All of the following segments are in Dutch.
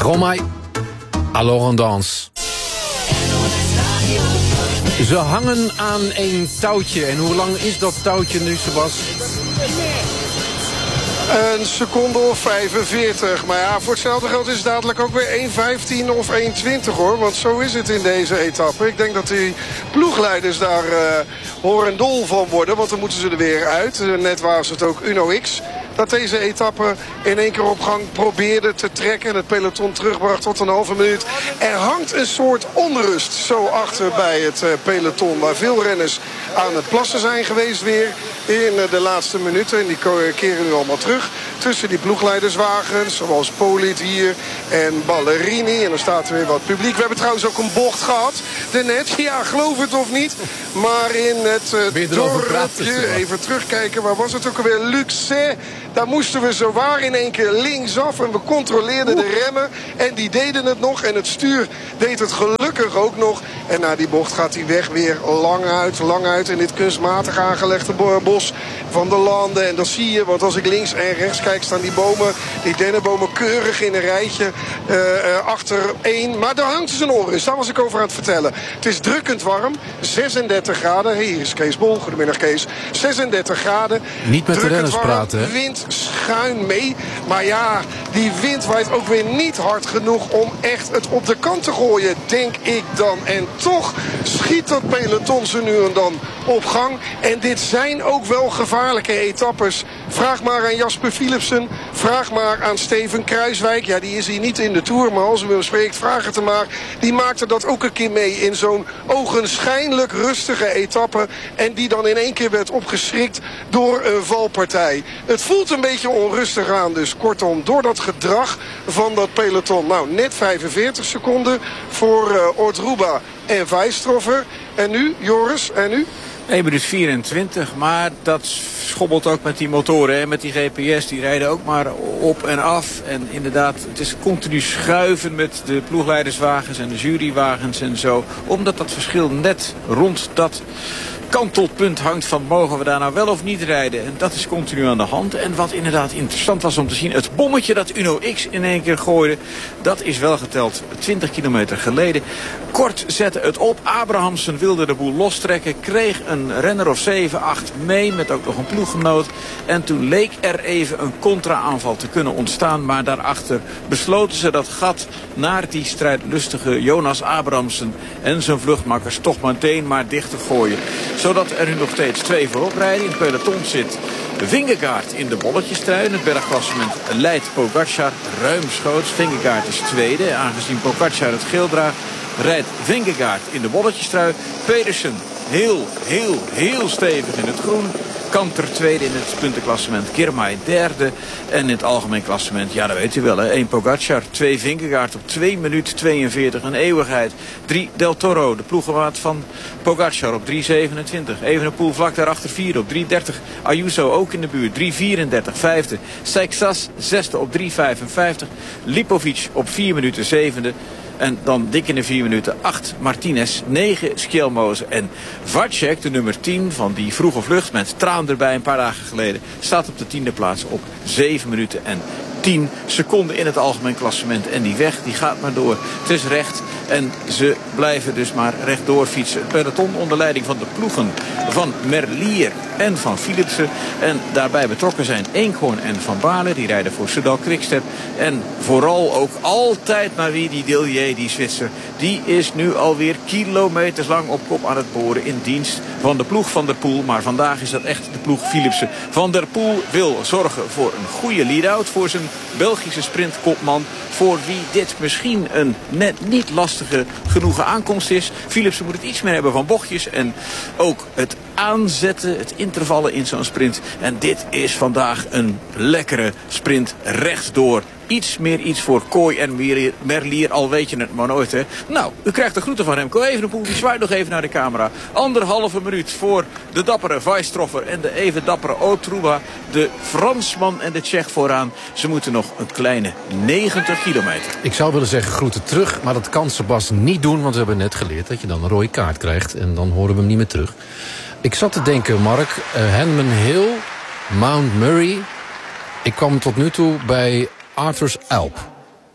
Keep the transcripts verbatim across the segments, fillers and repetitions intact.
Stromae, alors on danse. Ze hangen aan een touwtje. En hoe lang is dat touwtje nu, Sebas? Een seconde of vijfenveertig. Maar ja, voor hetzelfde geld is het dadelijk ook weer één vijftien of één twintig hoor. Want zo is het in deze etappe. Ik denk dat die ploegleiders daar uh, horendol van worden. Want dan moeten ze er weer uit. Uh, net was het ook Uno X dat deze etappe in één keer op gang probeerde te trekken. En het peloton terugbracht tot een halve minuut. Er hangt een soort onrust zo achter bij het uh, peloton. Waar veel renners aan het plassen zijn geweest weer in uh, de laatste minuten. En die keren nu allemaal terug tussen die ploegleiderswagens. Zoals Polit hier en Ballerini. En er staat er weer wat publiek. We hebben trouwens ook een bocht gehad. Daarnet, ja, geloof het of niet. Maar in het uh, dorpje, even terugkijken. Waar was het ook alweer? Luxé. Daar moesten we zowaar in één keer linksaf. En we controleerden de remmen. En die deden het nog. En het stuur deed het gelukkig ook nog. En na die bocht gaat die weg weer lang uit. Lang uit in dit kunstmatig aangelegde bos van de landen. En dat zie je. Want als ik links en rechts kijk staan die bomen. Die dennenbomen keurig in een rijtje. Uh, uh, achter één. Maar daar hangt dus een onrust. Daar was ik over aan het vertellen. Het is drukkend warm. zesendertig graden. Hier is Kees Bol. Goedemiddag Kees. zesendertig graden. Niet met de renners praten. Hè? Wind schuin mee. Maar ja, die wind waait ook weer niet hard genoeg om echt het op de kant te gooien, denk ik dan. En toch schiet dat peloton ze nu en dan op gang. En dit zijn ook wel gevaarlijke etappes. Vraag maar aan Jasper Philipsen. Vraag maar aan Steven Kruiswijk. Ja, die is hier niet in de Tour, maar als u hem spreekt, vraag het hem maar. Die maakte dat ook een keer mee in zo'n ogenschijnlijk rustige etappe. En die dan in één keer werd opgeschrikt door een valpartij. Het voelt een beetje onrustig aan dus. Kortom, door dat gedrag van dat peloton. Nou, net vijfenveertig seconden voor uh, Ortruba en Weistroffer. En nu, Joris, en nu? één minuut vierentwintig, maar dat schobbelt ook met die motoren, hè, met die G P S. Die rijden ook maar op en af. En inderdaad, het is continu schuiven met de ploegleiderswagens en de jurywagens en zo. Omdat dat verschil net rond dat kantelpunt hangt van mogen we daar nou wel of niet rijden. En dat is continu aan de hand. En wat inderdaad interessant was om te zien, het bommetje dat Uno X in één keer gooide, dat is wel geteld twintig kilometer geleden. Kort zette het op. Abrahamsen wilde de boel lostrekken. Kreeg een renner of zeven, acht mee met ook nog een ploeggenoot. En toen leek er even een contra-aanval te kunnen ontstaan. Maar daarachter besloten ze dat gat naar die strijdlustige Jonas Abrahamsen en zijn vluchtmakkers toch meteen maar dicht te gooien. Zodat er nu nog steeds twee voorop rijden. In het peloton zit Vingegaard in de bolletjestrui. In het bergklassement leidt Pogačar ruimschoots. Vingegaard is tweede. Aangezien Pogačar het geel draagt, rijdt Vingegaard in de bolletjestrui. Pedersen heel, heel, heel stevig in het groen. Kanter tweede in het puntenklassement. Girmay derde. En in het algemeen klassement, ja dat weet u wel hè. één Pogačar, twee Vingegaard op twee minuut tweeënveertig. Een eeuwigheid. drie Del Toro, de ploegenmaat van Pogačar op drie zevenentwintig. Evenepoel vlak daarachter vierde op drie dertig. Ayuso ook in de buurt, drie vierendertig. Vijfde. Seixas zesde op drie vijfenvijftig. Lipovic op vier minuten zevende. En dan dik in de vier minuten acht Martinez, negen Skjelmoze en Vacek, de nummer tien van die vroege vlucht met traan erbij een paar dagen geleden, staat op de tiende plaats op zeven minuten en tien seconden in het algemeen klassement. En die weg die gaat maar door. Het is recht en ze blijven dus maar rechtdoor fietsen. Het peloton onder leiding van de ploegen van Merlier en van Philipsen. En daarbij betrokken zijn Eenkhoorn en Van Baarle. Die rijden voor Soudal Quickstep. En vooral ook altijd maar wie die Dillier, die Zwitser. Die is nu alweer kilometers lang op kop aan het boren in dienst van de ploeg Van der Poel. Maar vandaag is dat echt de ploeg Philipsen. Van der Poel wil zorgen voor een goede lead-out voor zijn Belgische sprintkopman, voor wie dit misschien een net niet lastige genoegen aankomst is. Philipsen moet het iets meer hebben van bochtjes en ook het aanzetten, het intervallen in zo'n sprint. En dit is vandaag een lekkere sprint rechtdoor. Iets meer iets voor Kooi en Merlier, al weet je het maar nooit, hè. Nou, u krijgt de groeten van Remco Evenepoel. Die zwaait nog even naar de camera. Anderhalve minuut voor de dappere Weistroffer en de even dappere Ortruba. De Fransman en de Tsjech vooraan. Ze moeten nog een kleine negentig kilometer. Ik zou willen zeggen groeten terug, maar dat kan Sebas niet doen, want we hebben net geleerd dat je dan een rode kaart krijgt. En dan horen we hem niet meer terug. Ik zat te denken, Mark, uh, Henman Hill, Mount Murray. Ik kwam tot nu toe bij Arthur's Alp.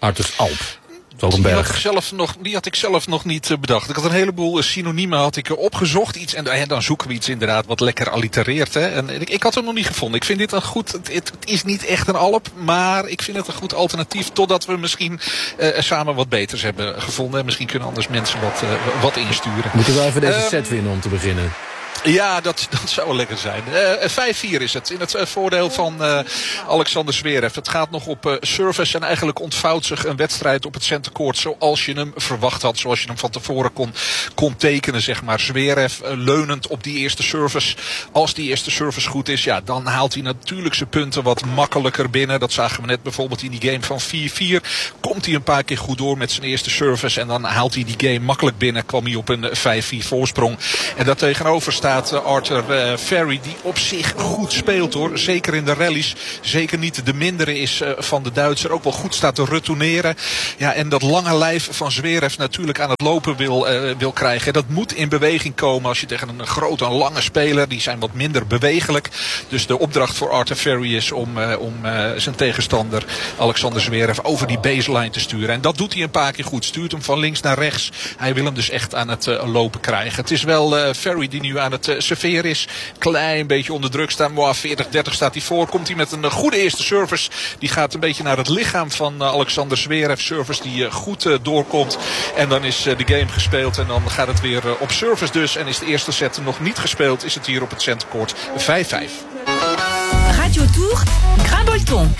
Arthurs Alp. Ook een die, had berg. ik zelf nog, die had ik zelf nog niet uh, bedacht. Ik had een heleboel uh, synoniemen had ik, uh, opgezocht. Iets, en uh, dan zoeken we iets inderdaad wat lekker allitereert. Hè. En ik, ik had hem nog niet gevonden. Ik vind dit een goed... Het, het is niet echt een Alp, maar ik vind het een goed alternatief. Totdat we misschien uh, samen wat beters hebben gevonden. En misschien kunnen anders mensen wat, uh, wat insturen. Moeten we even deze um, set winnen om te beginnen? Ja, dat, dat zou wel lekker zijn. Uh, vijf vier is het. In het uh, voordeel van uh, Alexander Zverev. Het gaat nog op uh, service. En eigenlijk ontvouwt zich een wedstrijd op het centercourt zoals je hem verwacht had. Zoals je hem van tevoren kon, kon tekenen, zeg maar. Zverev uh, leunend op die eerste service. Als die eerste service goed is, ja, dan haalt hij natuurlijk zijn punten wat makkelijker binnen. Dat zagen we net bijvoorbeeld in die game van vier vier. Komt hij een paar keer goed door met zijn eerste service. En dan haalt hij die game makkelijk binnen. Kwam hij op een vijf vier voorsprong. En daar tegenover staat Arthur uh, Ferry, die op zich goed speelt hoor. Zeker in de rallies. Zeker niet de mindere is uh, van de Duitser. Ook wel goed staat te retourneren. Ja, en dat lange lijf van Zverev natuurlijk aan het lopen wil, uh, wil krijgen. Dat moet in beweging komen als je tegen een grote en lange speler. Die zijn wat minder bewegelijk. Dus de opdracht voor Arthur Ferry is om, uh, om uh, zijn tegenstander Alexander Zverev over die baseline te sturen. En dat doet hij een paar keer goed. Stuurt hem van links naar rechts. Hij wil hem dus echt aan het uh, lopen krijgen. Het is wel uh, Ferry die nu aan het uh, serveren is. Klein beetje onder druk staan. Maar veertig dertig staat hij voor. Komt hij met een uh, goede eerste service. Die gaat een beetje naar het lichaam van uh, Alexander Zverev. Service die uh, goed uh, doorkomt. En dan is uh, de game gespeeld. En dan gaat het weer uh, op service dus. En is de eerste set nog niet gespeeld. Is het hier op het centercourt vijf vijf. Radio Tour, Grain Bolton.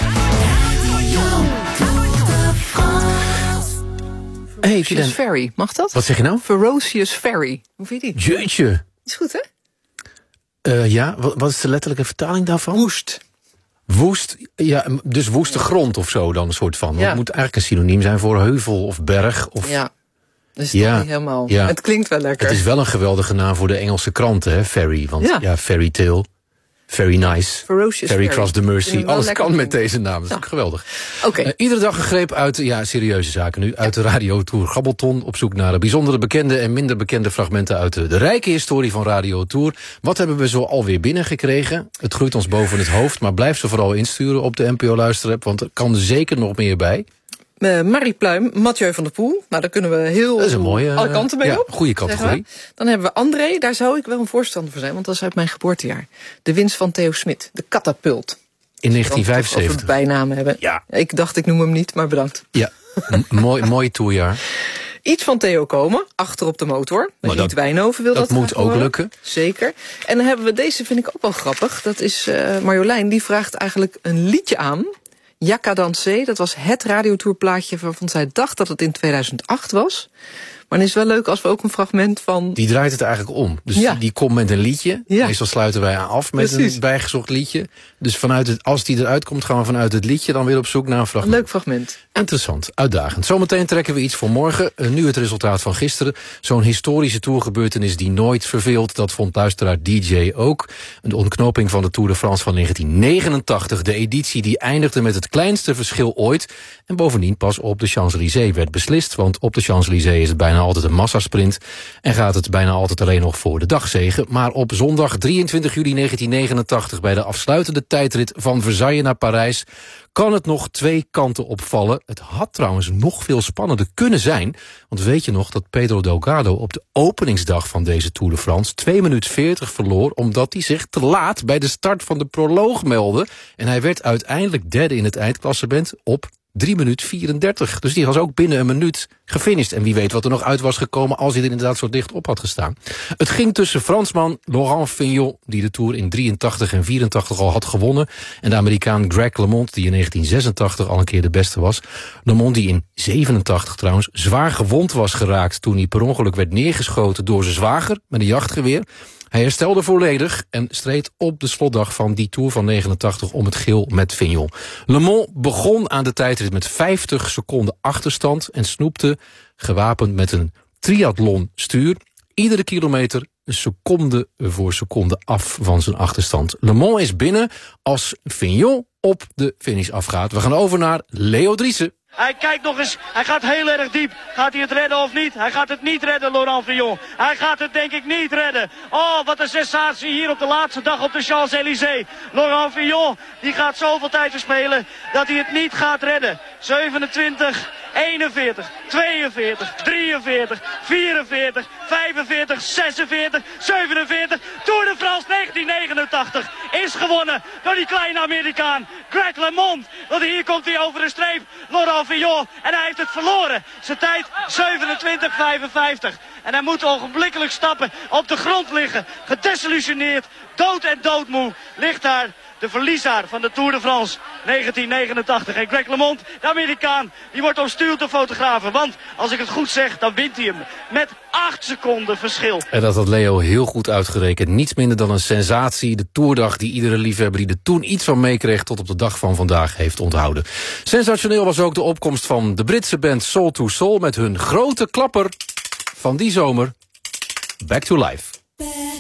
Hey, Ferocious Ferry, mag dat? Wat zeg je nou? Ferocious Ferry. Hoe vind je die? Jeetje. Is goed, hè? Uh, ja, wat, wat is de letterlijke vertaling daarvan? Woest. Woest, ja, dus woeste grond of zo dan een soort van. Ja. Het moet eigenlijk een synoniem zijn voor heuvel of berg. Of... Ja, dat is Ja. toch niet helemaal... Ja. Het klinkt wel lekker. Het is wel een geweldige naam voor de Engelse kranten, hè, Ferry. Want ja, Ja. fairy tale, very nice, Ferocious Ferry Ferry. Cross the Ik Mercy. vind hem wel Alles lekker kan met klinken. deze naam. Dat is Ja. ook geweldig. Oké. Uh, iedere dag een greep uit, ja, serieuze zaken nu, uit de Radio Tour Gabbelton. Op zoek naar bijzondere bekende en minder bekende fragmenten uit de, de rijke historie van Radio Tour. Wat hebben we zo alweer binnengekregen? Het groeit ons boven het hoofd, maar blijf ze vooral insturen op de N P O Luisterapp, want er kan zeker nog meer bij. Uh, Marie Pluim, Mathieu van der Poel. Nou, daar kunnen we heel Dat is een mooie, alle kanten mee ja, op. goede zeggen categorie. we. Dan hebben we André, daar zou ik wel een voorstander voor zijn, want dat is uit mijn geboortejaar. De winst van Theo Smit, de katapult. In negentien Over vijfenzeventig. bijnamen hebben. Ja. Ik dacht, ik noem hem niet, maar bedankt. Ja, een mooi, mooi toerjaar. Iets van Theo komen, achter op de motor. Maar Riet dat- Wijnhoven wil dat dat moet graag ook horen. lukken. Zeker. En dan hebben we deze, vind ik ook wel grappig. Dat is uh, Marjolein, die vraagt eigenlijk een liedje aan. Jacka Dansé, dat was het radiotourplaatje waarvan zij dacht dat het in tweeduizend acht was. Maar het is wel leuk als we ook een fragment van... Die draait het eigenlijk om. Dus Ja. die, die komt met een liedje. Ja. Meestal sluiten wij af met Precies. een bijgezocht liedje. Dus vanuit het, als die eruit komt, gaan we vanuit het liedje dan weer op zoek naar een Een fragment. leuk fragment. Interessant, uitdagend. Zometeen trekken we iets voor morgen. Uh, nu het resultaat van gisteren. Zo'n historische tourgebeurtenis die nooit verveelt. Dat vond luisteraar D J ook. Een ontknoping van de Tour de France van negentien negenentachtig. De editie die eindigde met het kleinste verschil ooit. En bovendien pas op de Champs-Élysées werd beslist. Want op de Champs-Élysées is het bijna altijd een massasprint. En gaat het bijna altijd alleen nog voor de dagzege. Maar op zondag drieëntwintig juli negentien negenentachtig... bij de afsluitende tijdrit van Versailles naar Parijs... kan het nog twee kanten opvallen. Het had trouwens nog veel spannender kunnen zijn. Want weet je nog dat Pedro Delgado op de openingsdag van deze Tour de France... twee minuten veertig verloor omdat hij zich te laat bij de start van de proloog meldde. En hij werd uiteindelijk derde in het eindklassement op drie minuten vierendertig. Dus die was ook binnen een minuut gefinished. En wie weet wat er nog uit was gekomen als hij er inderdaad zo dicht op had gestaan. Het ging tussen Fransman Laurent Fignon, die de Tour in drieëntachtig en vierentachtig al had gewonnen, en de Amerikaan Greg LeMond, die in negentien zesentachtig al een keer de beste was. LeMond, die in zevenentachtig trouwens zwaar gewond was geraakt toen hij per ongeluk werd neergeschoten door zijn zwager met een jachtgeweer. Hij herstelde volledig en streed op de slotdag van die Tour van negenentachtig om het geel met Fignon. Le Mans begon aan de tijdrit met vijftig seconden achterstand en snoepte, gewapend met een triathlon stuur, iedere kilometer een seconde voor seconde af van zijn achterstand. Le Mans is binnen als Fignon op de finish afgaat. We gaan over naar Leo Driessen. Hij kijkt nog eens, hij gaat heel erg diep. Gaat hij het redden of niet? Hij gaat het niet redden, Laurent Fignon. Hij gaat het denk ik niet redden. Oh, wat een sensatie hier op de laatste dag op de Champs-Élysées. Laurent Fignon, die gaat zoveel tijd verspelen dat hij het niet gaat redden. zevenentwintig eenenveertig, tweeënveertig, drieënveertig, vierenveertig, vijfenveertig, zesenveertig, zevenenveertig. Tour de France negentien negenentachtig is gewonnen door die kleine Amerikaan Greg LeMond. Want hier komt hij over de streep, Laurent Fignon. En hij heeft het verloren. Zijn tijd zevenentwintig vijfenvijftig. En hij moet ogenblikkelijk stappen, op de grond liggen. Gedesillusioneerd, dood en doodmoe ligt daar de verliezer van de Tour de France negentien negenentachtig. En Greg LeMond, de Amerikaan, die wordt omstuurd door fotografen. Want als ik het goed zeg, dan wint hij hem met acht seconden verschil. En dat had Leo heel goed uitgerekend. Niets minder dan een sensatie. De toerdag die iedere liefhebber die er toen iets van meekreeg tot op de dag van vandaag heeft onthouden. Sensationeel was ook de opkomst van de Britse band Soul to Soul met hun grote klapper van die zomer, Back to Life.